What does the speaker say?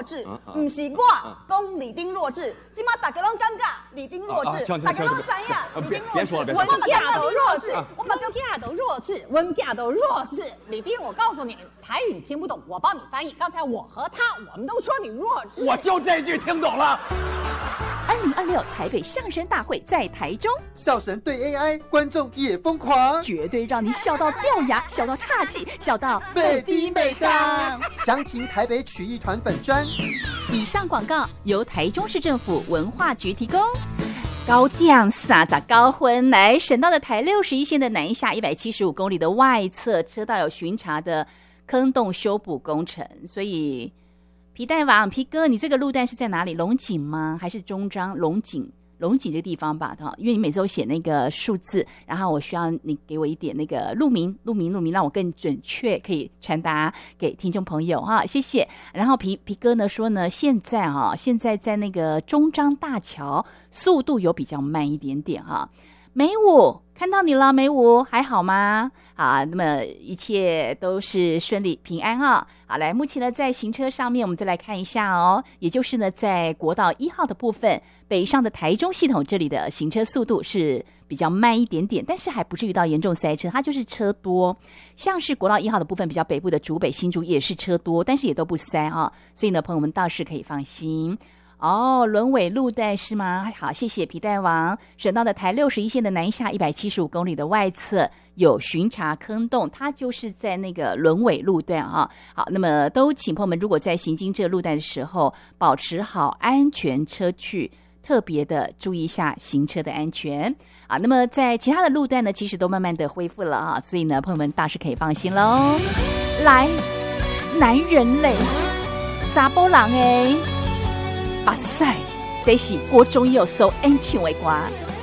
弱智，不是我讲李丁弱智，今嘛大家拢感觉李丁弱智，大家拢知影李丁弱智， 文囝都弱智，我们囝都弱智，文囝都弱智。李丁，我告诉你，台语你听不懂，我帮你翻译。刚才我和他，我们都说你弱智， 我就这句听懂了。 2026台北相声大会在台中， 笑神对 AI， 观众也疯狂， 绝对让你笑到掉牙，笑到岔气，笑到美低美当。 详情台北曲艺团粉专。 以上广告由台中市政府文化局提供。高点30高分来省道的台61线的南下175公里的外侧车道有巡查的坑洞修补工程，所以皮带王皮哥，你这个路段是在哪里？龙井吗？还是中彰？龙井这个地方吧，因为你每次都写那个数字，然后我需要你给我一点那个路名，让我更准确可以传达给听众朋友哈，谢谢。然后皮哥呢说呢，现在在那个中彰大桥速度有比较慢一点点哈。美武看到你了，美武还好吗？好，那么一切都是顺利平安哈。好，来，目前呢在行车上面，我们再来看一下哦，也就是呢在国道1号的部分，北上的台中系统这里的行车速度是比较慢一点点，但是还不至于到严重塞车，它就是车多。像是国道1号的部分，比较北部的竹北、新竹也是车多，但是也都不塞啊，所以呢，朋友们倒是可以放心。哦，轮尾路段是吗？好，谢谢皮带王。省道的台61线的南下175公里的外侧有巡查坑洞，它就是在那个轮尾路段啊。好，那么都请朋友们如果在行经这个路段的时候，保持好安全车距，特别的注意一下行车的安全啊。那么在其他的路段呢，其实都慢慢的恢复了啊，所以呢，朋友们大是可以放心喽。来，男人类，查甫人哇塞，这是国中也有收演唱的歌。